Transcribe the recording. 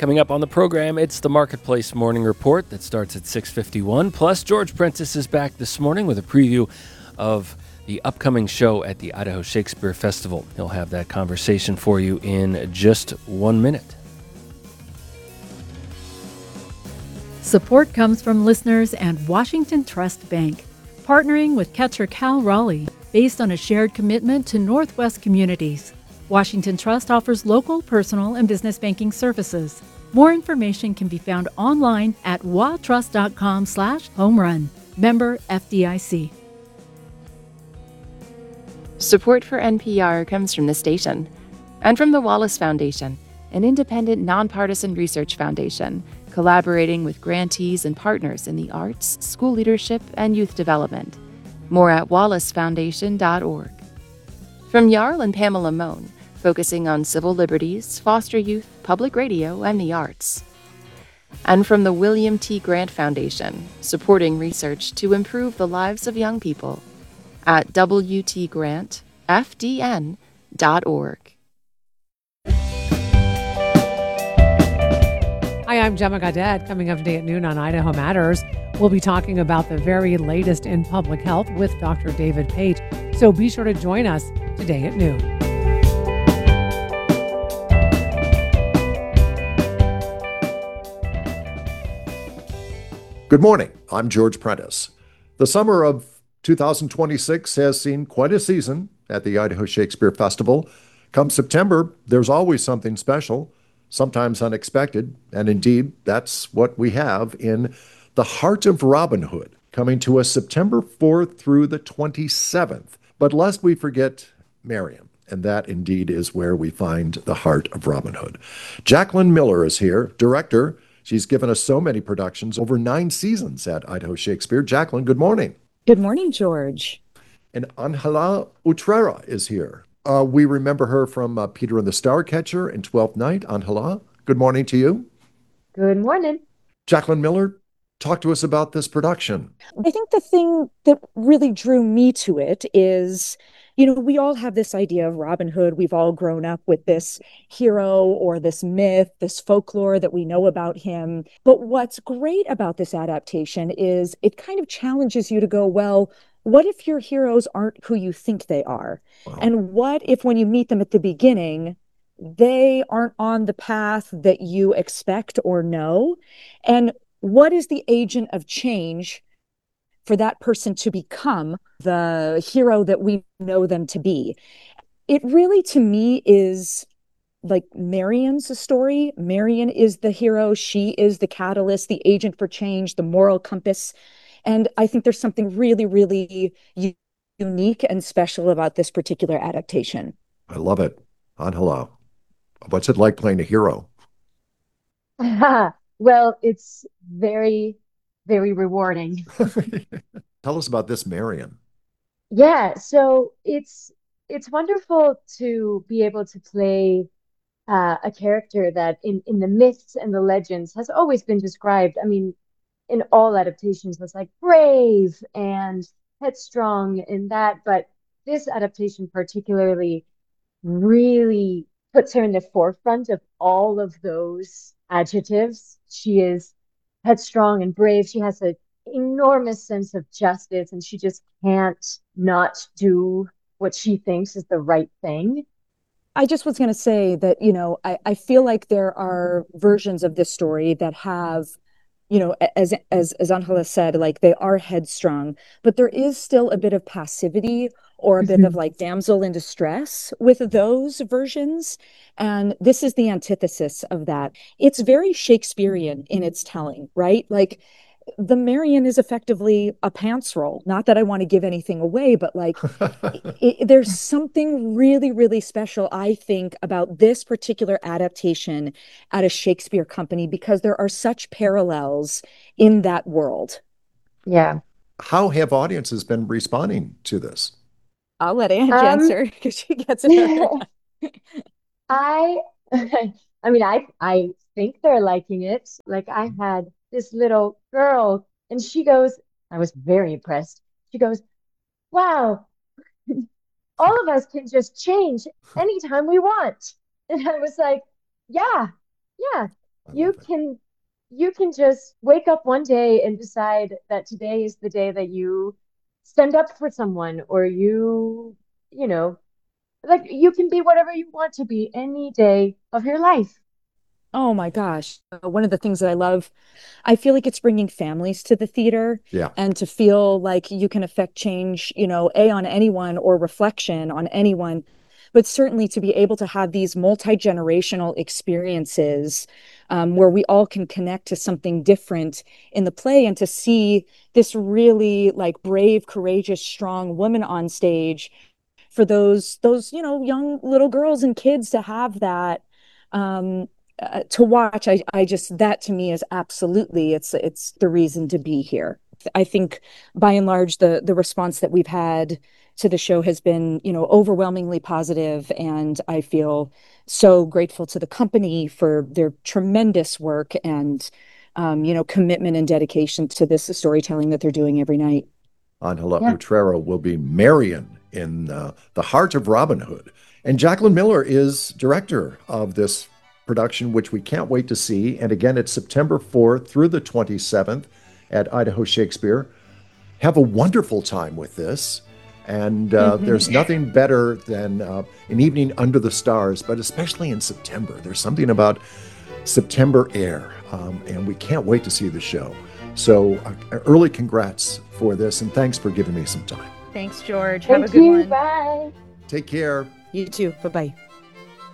Coming up on the program, it's the Marketplace Morning Report that starts at 6:51. Plus, George Prentice is back this morning with a preview of the upcoming show at the Idaho Shakespeare Festival. He'll have that conversation for you in just 1 minute. Support comes from listeners and Washington Trust Bank, partnering with Catcher Cal Raleigh, based on a shared commitment to Northwest communities. Washington Trust offers local, personal, and business banking services. More information can be found online at watrust.com/homerun. Member FDIC. Support for NPR comes from the station and from the Wallace Foundation, an independent, nonpartisan research foundation collaborating with grantees and partners in the arts, school leadership, and youth development. More at wallacefoundation.org. From Jarl and Pamela Mohn, focusing on civil liberties, foster youth, public radio, and the arts. And from the William T. Grant Foundation, supporting research to improve the lives of young people at wtgrantfdn.org. Hi, I'm Gemma Gadet. Coming up today at noon on Idaho Matters, we'll be talking about the very latest in public health with Dr. David Pate. So be sure to join us today at noon. Good morning. I'm George Prentice. The summer of 2026 has seen quite a season at the Idaho Shakespeare Festival. Come September, there's always something special, sometimes unexpected, and indeed, that's what we have in The Heart of Robin Hood, coming to us September 4th through the 27th. But lest we forget Marion, and that indeed is where we find the heart of Robin Hood. Jacqueline Miller is here, director. She's given us so many productions, over 9 seasons at Idaho Shakespeare. Jacqueline, good morning. Good morning, George. And Angela Utrera is here. We remember her from Peter and the Starcatcher and Twelfth Night. Angela, good morning to you. Good morning. Jacqueline Miller, talk to us about this production. I think the thing that really drew me to it is, we all have this idea of Robin Hood. We've all grown up with this hero or this myth, this folklore that we know about him. But what's great about this adaptation is it kind of challenges you to go, well, what if your heroes aren't who you think they are? Wow. And what if when you meet them at the beginning, they aren't on the path that you expect or know? And what is the agent of change for that person to become the hero that we know them to be? It really, to me, is like Marion's story. Marion is the hero. She is the catalyst, the agent for change, the moral compass. And I think there's something really, really unique and special about this particular adaptation. I love it. Angela, what's it like playing a hero? Well, it's very, very rewarding. Tell us about this Marion. Yeah, so it's wonderful to be able to play a character that in the myths and the legends has always been described, in all adaptations, as like brave and headstrong in that, but this adaptation particularly really puts her in the forefront of all of those adjectives. She is headstrong and brave. She has an enormous sense of justice, and she just can't not do what she thinks is the right thing. I just was going to say that, I feel like there are versions of this story that have, as Angela said, like they are headstrong, but there is still a bit of passivity or a bit of like damsel in distress with those versions. And this is the antithesis of that. It's very Shakespearean in its telling, right? Like the Marion is effectively a pants roll. Not that I want to give anything away, but like there's something really, really special, I think, about this particular adaptation at a Shakespeare company because there are such parallels in that world. Yeah. How have audiences been responding to this? I'll let Ange answer because she gets it. I think they're liking it. Like I had this little girl and she goes, I was very impressed. She goes, wow, all of us can just change anytime we want. And I was like, yeah, you love it. can just wake up one day and decide that today is the day that you stand up for someone, or you know, like you can be whatever you want to be any day of your life. Oh my gosh. One of the things that I love, I feel like it's bringing families to the theater Yeah. and to feel like you can affect change, on anyone or reflection on anyone, but certainly to be able to have these multi-generational experiences where we all can connect to something different in the play and to see this really like brave, courageous, strong woman on stage for those young little girls and kids to have that um to watch. I just, that to me is absolutely, it's the reason to be here. I think by and large the response that we've had to the show has been overwhelmingly positive, and I feel so grateful to the company for their tremendous work and commitment and dedication to this storytelling that they're doing every night. Angela Yeah. Utrera will be Marion in The Heart of Robin Hood. And Jacqueline Miller is director of this production, which we can't wait to see. And again, it's September 4th through the 27th at Idaho Shakespeare. Have a wonderful time with this. And there's nothing better than an evening under the stars, but especially in September. There's something about September air, and we can't wait to see the show. So early congrats for this, and thanks for giving me some time. Thanks, George. Have a Thank good you. one. Bye. Take care. You too. Bye-bye.